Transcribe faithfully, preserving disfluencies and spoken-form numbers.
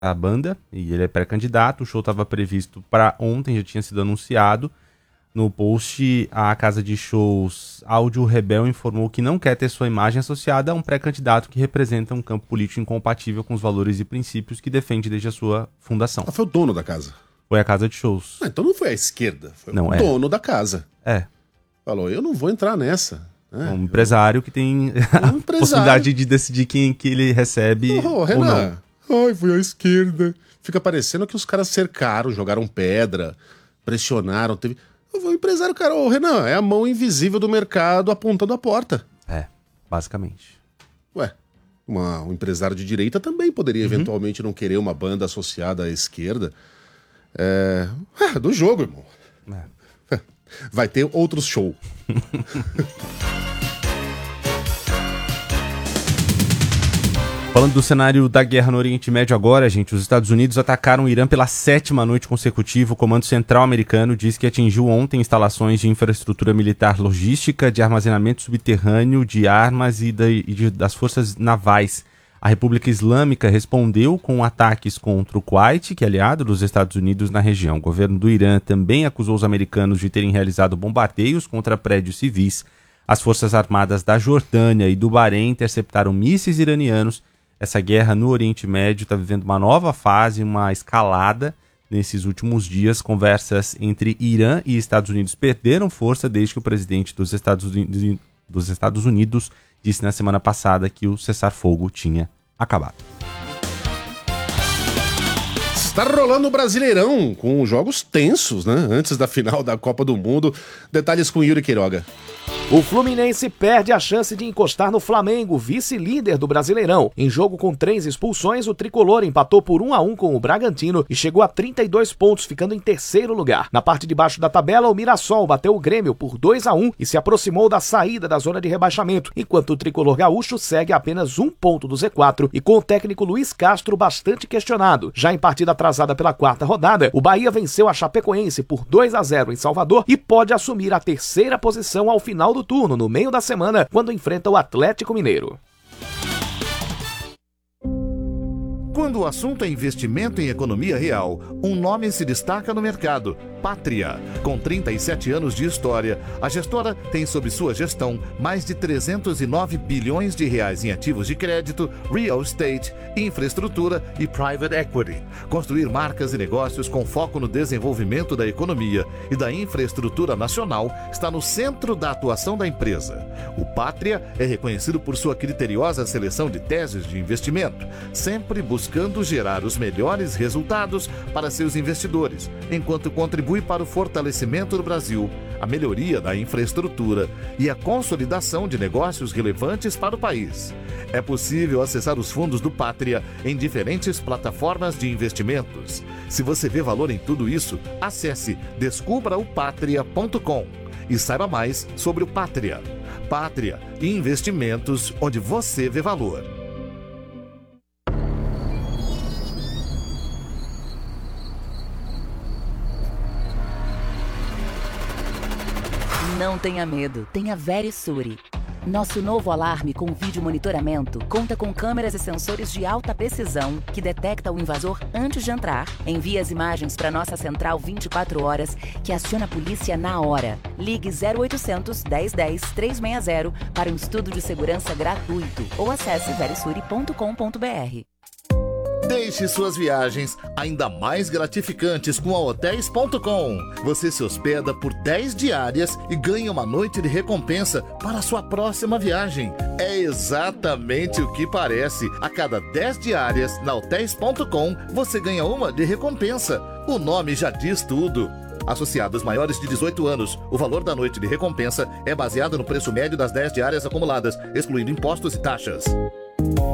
a banda, e ele é pré-candidato. O show estava previsto para ontem, já tinha sido anunciado. No post, a casa de shows Áudio Rebel informou que não quer ter sua imagem associada a um pré-candidato que representa um campo político incompatível com os valores e princípios que defende desde a sua fundação. Ah, foi o dono da casa. Foi a casa de shows. Ah, então não foi a esquerda, foi não, o é. dono da casa. É. Falou, eu não vou entrar nessa. É, um empresário que tem um a empresário. possibilidade de decidir quem que ele recebe oh, ou Renan, não. Ai, foi a esquerda. Fica parecendo que os caras cercaram, jogaram pedra, pressionaram, teve... O empresário, cara, ô Renan, é a mão invisível do mercado apontando a porta. É, basicamente. Ué, uma, um empresário de direita também poderia uhum. eventualmente não querer uma banda associada à esquerda. É, é do jogo, irmão. É. Vai ter outros shows. Falando do cenário da guerra no Oriente Médio agora, gente, os Estados Unidos atacaram o Irã pela sétima noite consecutiva. O Comando Central americano diz que atingiu ontem instalações de infraestrutura militar logística, de armazenamento subterrâneo, de armas e, da, e de, das forças navais. A República Islâmica respondeu com ataques contra o Kuwait, que é aliado dos Estados Unidos na região. O governo do Irã também acusou os americanos de terem realizado bombardeios contra prédios civis. As forças armadas da Jordânia e do Bahrein interceptaram mísseis iranianos. Essa guerra no Oriente Médio está vivendo uma nova fase, uma escalada nesses últimos dias. Conversas entre Irã e Estados Unidos perderam força desde que o presidente dos Estados Unidos, dos Estados Unidos disse na semana passada que o cessar-fogo tinha acabado. Está rolando o Brasileirão, com jogos tensos, né? Antes da final da Copa do Mundo. Detalhes com Yuri Queiroga. O Fluminense perde a chance de encostar no Flamengo, vice-líder do Brasileirão. Em jogo com três expulsões, o tricolor empatou por um a um com o Bragantino e chegou a trinta e dois pontos, ficando em terceiro lugar. Na parte de baixo da tabela, o Mirassol bateu o Grêmio por dois a um e se aproximou da saída da zona de rebaixamento, enquanto o tricolor gaúcho segue a apenas um ponto do Z quatro e com o técnico Luiz Castro bastante questionado. Já em partida atrasada pela quarta rodada, o Bahia venceu a Chapecoense por dois a zero em Salvador e pode assumir a terceira posição ao final do turno, no meio da semana, quando enfrenta o Atlético Mineiro. Quando o assunto é investimento em economia real, um nome se destaca no mercado: Pátria. Com trinta e sete anos de história, a gestora tem sob sua gestão mais de trezentos e nove bilhões de reais em ativos de crédito, real estate, infraestrutura e private equity. Construir marcas e negócios com foco no desenvolvimento da economia e da infraestrutura nacional está no centro da atuação da empresa. O Pátria é reconhecido por sua criteriosa seleção de teses de investimento, sempre buscando gerar os melhores resultados para seus investidores, enquanto contribui para o fortalecimento do Brasil, a melhoria da infraestrutura e a consolidação de negócios relevantes para o país. É possível acessar os fundos do Pátria em diferentes plataformas de investimentos. Se você vê valor em tudo isso, acesse descubra o patria ponto com e saiba mais sobre o Pátria. Pátria, investimentos onde você vê valor. Não tenha medo, tenha Verisure. Nosso novo alarme com vídeo monitoramento conta com câmeras e sensores de alta precisão que detecta o invasor antes de entrar, envia as imagens para nossa central vinte e quatro horas, que aciona a polícia na hora. Ligue zero oitocentos, dez dez, trezentos e sessenta para um estudo de segurança gratuito ou acesse verisure ponto com ponto br. Deixe suas viagens ainda mais gratificantes com a hotéis ponto com. Você se hospeda por dez diárias e ganha uma noite de recompensa para a sua próxima viagem. É exatamente o que parece. A cada dez diárias na hotéis ponto com, você ganha uma de recompensa. O nome já diz tudo. Associados maiores de dezoito anos, o valor da noite de recompensa é baseado no preço médio das dez diárias acumuladas, excluindo impostos e taxas.